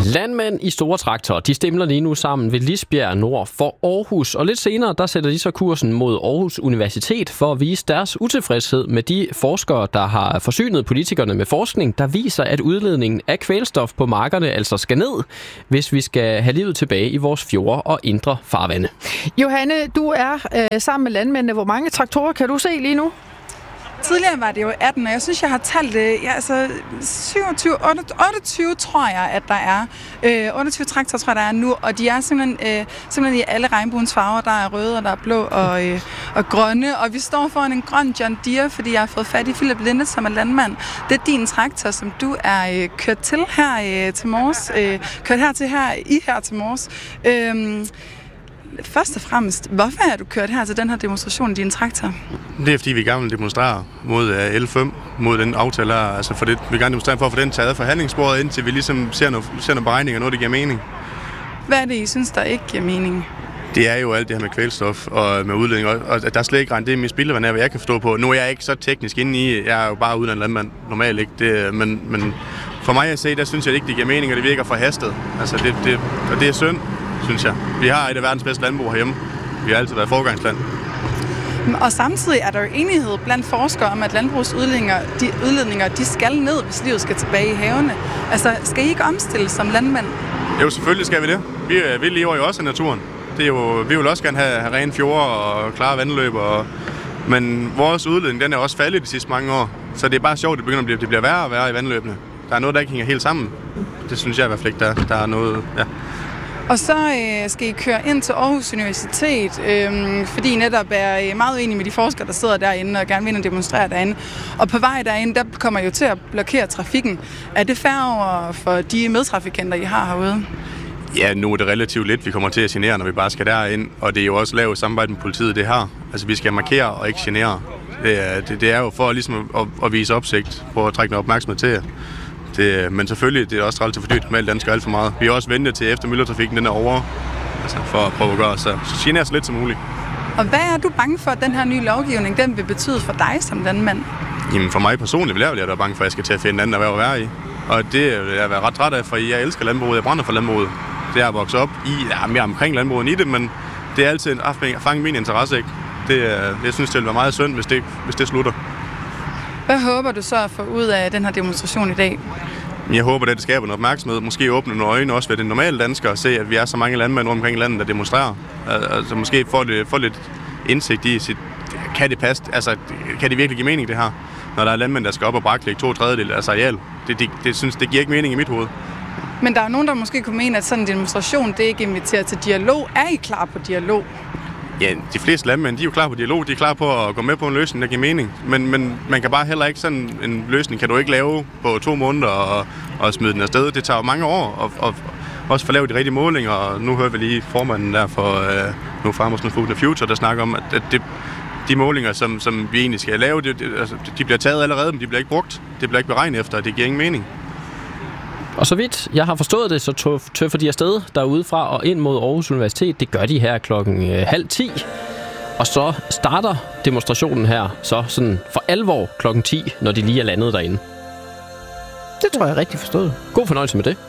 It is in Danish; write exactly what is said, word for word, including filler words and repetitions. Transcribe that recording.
Landmænd i store traktorer, de stemler lige nu sammen ved Lisbjerg nord for Aarhus. Og lidt senere, der sætter de så kursen mod Aarhus Universitet for at vise deres utilfredshed med de forskere, der har forsynet politikerne med forskning, der viser, at udledningen af kvælstof på markerne altså skal ned, hvis vi skal have livet tilbage i vores fjorde og indre farvande. Johanne, du er øh, sammen med landmændene. Hvor mange traktorer kan du se lige nu? Tidligere var det jo atten, og jeg synes, jeg har talt det. Ja, altså syvogtyve, otteogtyve tror jeg, at der er. Øh, otteogtyve traktorer tror jeg, der er nu, og de er simpelthen, øh, simpelthen i alle regnbuens farver. Der er røde, og der er blå og, øh, og grønne, og vi står foran en grøn John Deere, fordi jeg har fået fat i Philip Linde, som er landmand. Det er din traktor, som du er øh, kørt til her øh, til morges. Øh, kørt her til her, i her til morges. Øh, Først og fremmest, hvorfor er du kørt her til den her demonstration i din traktor? Det er fordi, vi gerne vil demonstrere mod L fem, mod den aftale her. Altså for det, vi vil gerne demonstrere for at få den taget af forhandlingsbordet, indtil vi ligesom ser nogle, ser nogle beregninger, noget der giver mening. Hvad er det, I synes, der ikke giver mening? Det er jo alt det her med kvælstof og med udledning, og der er slet ikke regnet det med spildevand af, hvad jeg kan forstå på. Nu er jeg ikke så teknisk inde i, jeg er jo bare uddannet landmand, normalt ikke, det, men, men for mig at se, der synes jeg ikke, det giver mening, og det virker forhastet. Altså det, det, og det er synd, synes jeg. Vi har et af verdens bedste landbrug herhjemme. Vi har altid været foregangsland. Og samtidig er der jo enighed blandt forskere om, at landbrugsudledninger, de udledninger, de skal ned, hvis livet skal tilbage i havene. Altså, skal I ikke omstille som landmænd? Jo, selvfølgelig skal vi det. Vi, vi lever jo også i naturen. Det er jo, vi vil også gerne have, have rene fjorde og klare vandløb. Og, men vores udledning, den er også faldet de sidste mange år. Så det er bare sjovt, at det begynder at blive, det bliver værre og værre i vandløbene. Der er noget, der ikke hænger helt sammen. Det synes jeg i hvert fald ikke, der, der er noget... Ja. Og så øh, skal I køre ind til Aarhus Universitet, øh, fordi I netop er meget uenige med de forskere, der sidder derinde og gerne vil ind og demonstrere derinde. Og på vej derinde, der kommer I jo til at blokere trafikken. Er det fair over for de medtrafikanter, I har herude? Ja, nu er det relativt lidt, vi kommer til at genere, når vi bare skal derind. Og det er jo også lavet samarbejde med politiet, det her. Altså, vi skal markere og ikke genere. Det er, det, det er jo for ligesom at, at vise opsigt, på at trække noget opmærksomhed til. Det, men selvfølgelig, det er også relativt fordyrt med danskere alt for meget. Vi har også ventet til efter myldretrafikken, den er over, altså for at prøve at gøre så genere så lidt som muligt. Og hvad er du bange for, at den her nye lovgivning, den vil betyde for dig som landmand? Jamen for mig personligt vil jeg være bange for, at jeg skal til at finde en anden erhverv at være i. Og det vil jeg være ret træt af, for jeg elsker landbruget, jeg brænder for landbruget. Det er at vokse op i, ja, mere omkring landbruget end i det, men det er altid at fange min interesse, ikke? Det, jeg synes, det vil være meget synd, hvis det, hvis det slutter. Hvad håber du så at få ud af den her demonstration i dag? Jeg håber, at det skaber noget opmærksomhed. Måske åbne nogle øjne også ved den normale dansker og se, at vi er så mange landmænd rundt omkring i landet, der demonstrerer. Altså måske få lidt, få lidt indsigt i, sit, kan det passe? Altså, kan det virkelig give mening, det her? Når der er landmænd, der skal op og braklægge to tredjedel af areal. Det, det, det, synes, det giver ikke mening i mit hoved. Men der er nogen, der måske kunne mene, at sådan en demonstration, det ikke inviterer til dialog. Er I klar på dialog? Ja, de fleste landmænd, de er jo klar på dialog, de er klar på at gå med på en løsning, der giver mening. Men, men man kan bare heller ikke sådan en løsning, kan du ikke lave på to måneder og, og smide den afsted. Det tager jo mange år, og, og også for at lave de rigtige målinger, og nu hører vi lige formanden der for uh, nu Farmers No Food in the Future, der snakker om, at det, de målinger, som, som vi egentlig skal lave, det, det, altså, de bliver taget allerede, men de bliver ikke brugt. Det bliver ikke beregnet efter, og det giver ingen mening. Og så vidt jeg har forstået det, så tøffer de afsted derudefra og ind mod Aarhus Universitet. Det gør de her klokken øh, halv ti. Og så starter demonstrationen her så sådan for alvor klokken ti, når de lige er landet derinde. Det tror jeg er rigtig forstået. God fornøjelse med det.